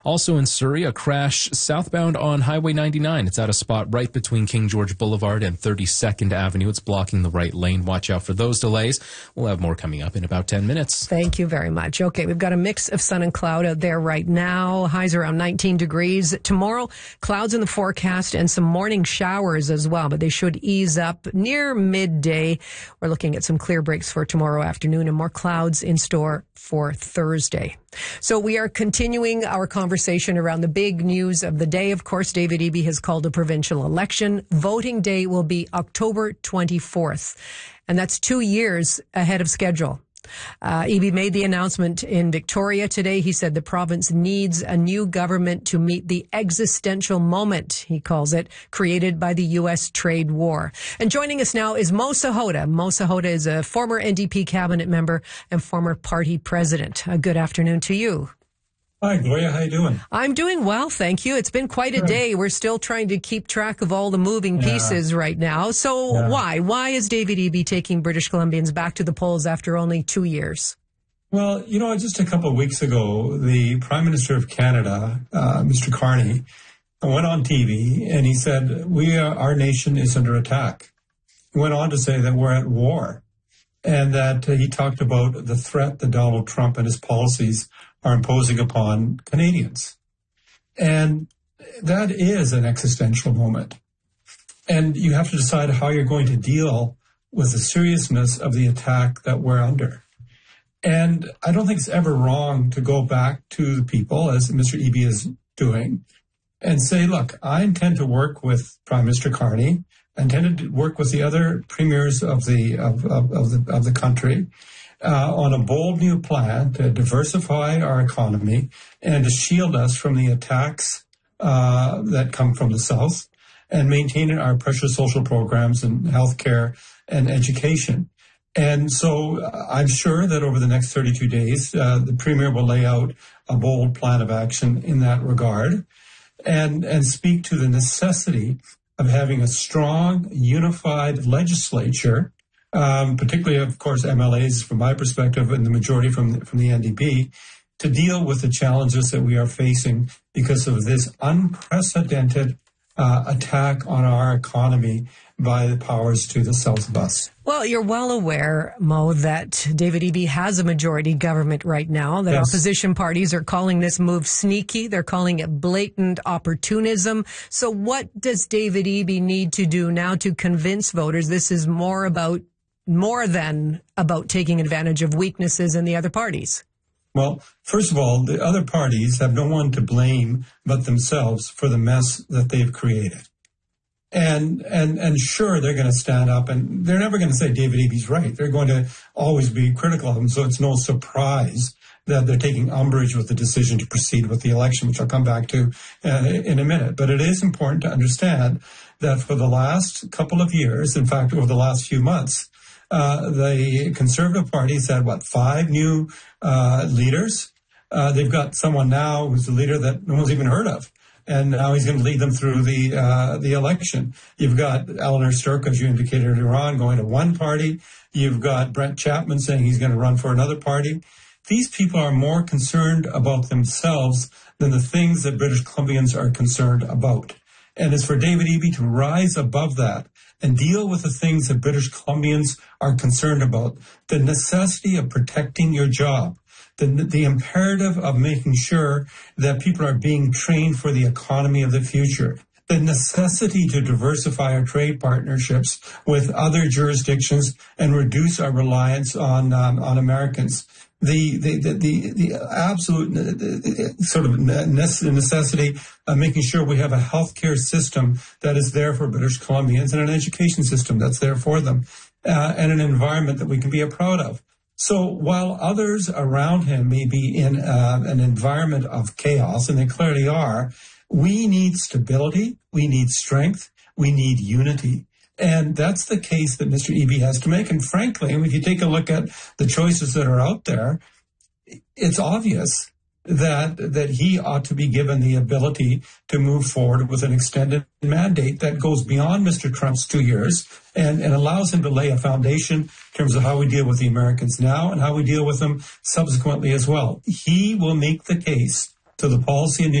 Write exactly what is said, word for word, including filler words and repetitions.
Also in Surrey, a crash southbound on Highway ninety-nine. It's at a spot right between King George Boulevard and thirty-second Avenue. It's blocking the right lane. Watch out for those delays. We'll have more coming up in about ten minutes. Thank you very much. Okay, we've got a mix of sun and cloud out there right now. Highs around nineteen degrees. Tomorrow, clouds in the forecast and some morning showers as well, but they should ease up near midday. We're looking at some clear breaks for tomorrow afternoon and more clouds in store for Thursday. So we are continuing our conversation around the big news of the day. Of course, David Eby has called a provincial election. Voting day will be October twenty-fourth, and that's two years ahead of schedule. Uh, Eby made the announcement in Victoria today. He said the province needs a new government to meet the existential moment, he calls it, created by the U S trade war. And joining us now is Mo Sahota. Mo Sahota is a former N D P cabinet member and former party president. Uh, good afternoon to you. Hi, Gloria. How you doing? I'm doing well, thank you. It's been quite a day. We're still trying to keep track of all the moving pieces yeah. right now. So yeah. why? Why is David Eby taking British Columbians back to the polls after only two years? Well, you know, just a couple of weeks ago, the Prime Minister of Canada, uh, Mister Carney, went on T V and he said, "We are, our nation is under attack." He went on to say that we're at war, and that uh, he talked about the threat that Donald Trump and his policies are imposing upon Canadians. And that is an existential moment. And you have to decide how you're going to deal with the seriousness of the attack that we're under. And I don't think it's ever wrong to go back to the people, as Mister Eby is doing, and say, look, I intend to work with Prime Minister Carney. I intend to work with the other premiers of the, of, of, of the, of the country, Uh, on a bold new plan to diversify our economy and to shield us from the attacks uh, that come from the South and maintaining our precious social programs and healthcare and education. And so uh, I'm sure that over the next thirty-two days, uh, the Premier will lay out a bold plan of action in that regard and, and speak to the necessity of having a strong, unified legislature, Um, particularly, of course, M L As from my perspective and the majority from, from the N D P, to deal with the challenges that we are facing because of this unprecedented uh, attack on our economy by the powers to the south of us. Well, you're well aware, Mo, that David Eby has a majority government right now, that yes. opposition parties are calling this move sneaky. They're calling it blatant opportunism. So what does David Eby need to do now to convince voters this is more about more than about taking advantage of weaknesses in the other parties? Well, first of all, the other parties have no one to blame but themselves for the mess that they've created. And and and sure, they're going to stand up, and they're never going to say David Eby's right. They're going to always be critical of him, so it's no surprise that they're taking umbrage with the decision to proceed with the election, which I'll come back to uh, in a minute. But it is important to understand that for the last couple of years, in fact, over the last few months, Uh, the Conservative Party's had, what, five new uh, leaders? Uh, they've got someone now who's a leader that no one's even heard of. And now he's going to lead them through the uh, the election. You've got Eleanor Sturck, as you indicated earlier on, going to one party. You've got Brent Chapman saying he's going to run for another party. These people are more concerned about themselves than the things that British Columbians are concerned about. And it's for David Eby to rise above that and deal with the things that British Columbians are concerned about. The necessity of protecting your job, the, the imperative of making sure that people are being trained for the economy of the future, the necessity to diversify our trade partnerships with other jurisdictions and reduce our reliance on, um, on Americans. The, the, the, the, the absolute sort of necessity of making sure we have a healthcare system that is there for British Columbians and an education system that's there for them, uh, and an environment that we can be proud of. So while others around him may be in uh, an environment of chaos, and they clearly are, we need stability, we need strength, we need unity. And that's the case that Mister Eby has to make. And frankly, if you take a look at the choices that are out there, it's obvious that that he ought to be given the ability to move forward with an extended mandate that goes beyond Mister Trump's two years and, and allows him to lay a foundation in terms of how we deal with the Americans now and how we deal with them subsequently as well. He will make the case to the policy and